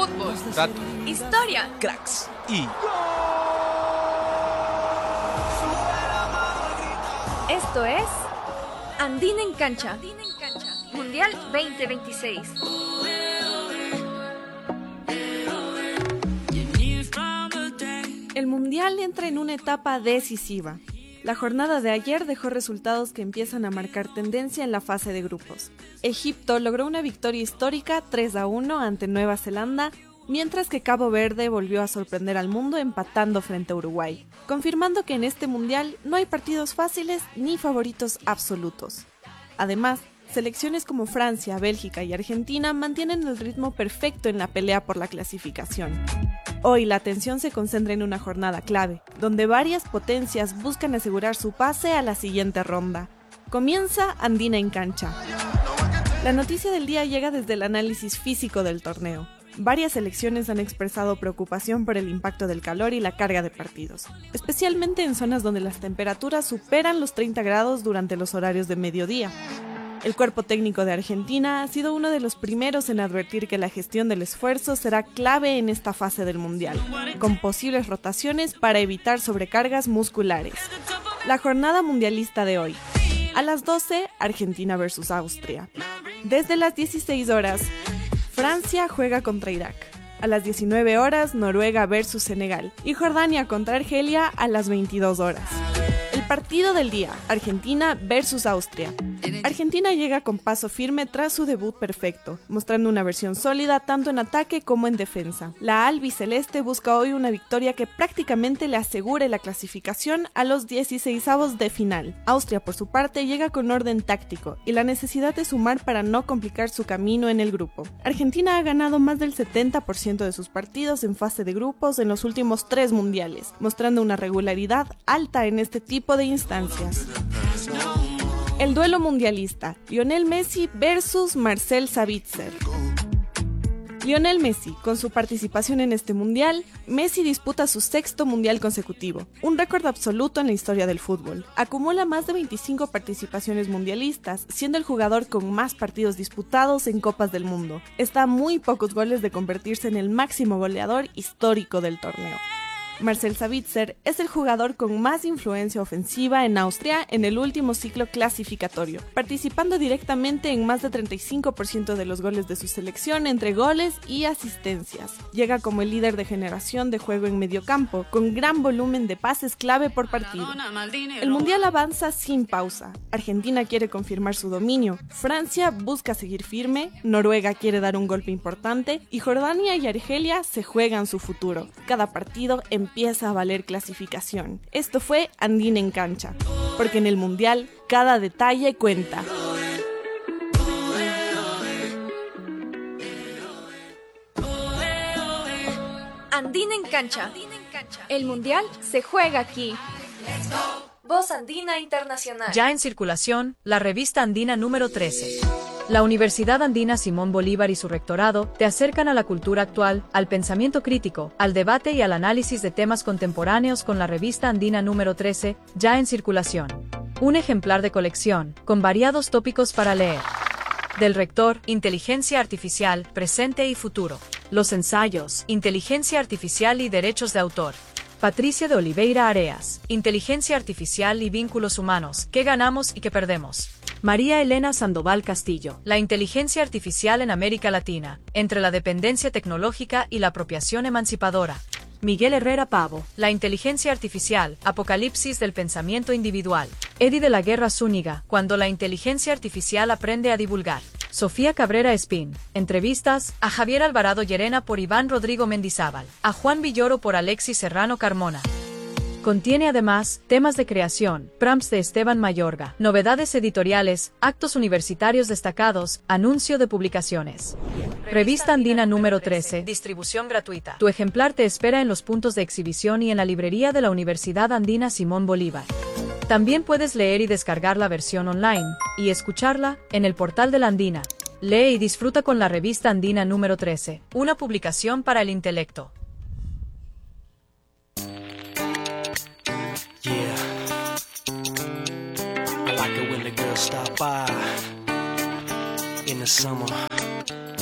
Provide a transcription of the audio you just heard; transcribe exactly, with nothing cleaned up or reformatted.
Fútbol, Datos, historia, cracks y... Esto es Andina en Cancha, Mundial veinte veintiséis. El Mundial entra en una etapa decisiva. La jornada de ayer dejó resultados que empiezan a marcar tendencia en la fase de grupos. Egipto logró una victoria histórica tres a uno ante Nueva Zelanda, mientras que Cabo Verde volvió a sorprender al mundo empatando frente a Uruguay, confirmando que en este Mundial no hay partidos fáciles ni favoritos absolutos. Además, selecciones como Francia, Bélgica y Argentina mantienen el ritmo perfecto en la pelea por la clasificación. Hoy la atención se concentra en una jornada clave, donde varias potencias buscan asegurar su pase a la siguiente ronda. Comienza Andina en Cancha. La noticia del día llega desde el análisis físico del torneo. Varias selecciones han expresado preocupación por el impacto del calor y la carga de partidos, especialmente en zonas donde las temperaturas superan los treinta grados durante los horarios de mediodía. El cuerpo técnico de Argentina ha sido uno de los primeros en advertir que la gestión del esfuerzo será clave en esta fase del Mundial, con posibles rotaciones para evitar sobrecargas musculares. La jornada mundialista de hoy. A las doce, Argentina versus Austria. Desde las dieciséis horas, Francia juega contra Irak. A las diecinueve horas, Noruega versus Senegal. Y Jordania contra Argelia a las veintidós horas. El partido del día, Argentina versus Austria. Argentina llega con paso firme tras su debut perfecto, mostrando una versión sólida tanto en ataque como en defensa. La albiceleste busca hoy una victoria que prácticamente le asegure la clasificación a los dieciseisavos de final. Austria, por su parte, llega con orden táctico y la necesidad de sumar para no complicar su camino en el grupo. Argentina ha ganado más del setenta por ciento de sus partidos en fase de grupos en los últimos tres mundiales, mostrando una regularidad alta en este tipo de instancias. El duelo mundialista, Lionel Messi versus Marcel Sabitzer. Lionel Messi, con su participación en este mundial, Messi disputa su sexto mundial consecutivo, un récord absoluto en la historia del fútbol. Acumula más de veinticinco participaciones mundialistas, siendo el jugador con más partidos disputados en Copas del Mundo. Está a muy pocos goles de convertirse en el máximo goleador histórico del torneo. Marcel Sabitzer es el jugador con más influencia ofensiva en Austria en el último ciclo clasificatorio, participando directamente en más de treinta y cinco por ciento de los goles de su selección entre goles y asistencias. Llega como el líder de generación de juego en mediocampo, con gran volumen de pases clave por partido. El Mundial avanza sin pausa. Argentina quiere confirmar su dominio, Francia busca seguir firme, Noruega quiere dar un golpe importante y Jordania y Argelia se juegan su futuro. Cada partido en empieza a valer clasificación. Esto fue Andina en Cancha, porque en el Mundial cada detalle cuenta. Andina en Cancha. El Mundial se juega aquí. Voz Andina Internacional. Ya en circulación, la revista Andina número trece. La Universidad Andina Simón Bolívar y su rectorado te acercan a la cultura actual, al pensamiento crítico, al debate y al análisis de temas contemporáneos con la revista Andina número trece, ya en circulación. Un ejemplar de colección, con variados tópicos para leer. Del rector, Inteligencia Artificial, Presente y Futuro. Los ensayos, Inteligencia Artificial y Derechos de Autor. Patricia de Oliveira Areas, Inteligencia Artificial y Vínculos Humanos, ¿qué ganamos y qué perdemos? María Elena Sandoval Castillo, la inteligencia artificial en América Latina, entre la dependencia tecnológica y la apropiación emancipadora. Miguel Herrera Pavo, la inteligencia artificial, apocalipsis del pensamiento individual. Eddie de la Guerra Zúñiga, cuando la inteligencia artificial aprende a divulgar. Sofía Cabrera Espín, entrevistas a Javier Alvarado Llerena por Iván Rodrigo Mendizábal, a Juan Villoro por Alexis Serrano Carmona. Contiene además temas de creación, prompts de Esteban Mayorga, novedades editoriales, actos universitarios destacados, anuncio de publicaciones. Revista Andina número trece, distribución gratuita. Tu ejemplar te espera en los puntos de exhibición y en la librería de la Universidad Andina Simón Bolívar. También puedes leer y descargar la versión online, y escucharla, en el portal de la Andina. Lee y disfruta con la revista Andina número trece, una publicación para el intelecto. Yeah, I like it when the girls stop by in the summer.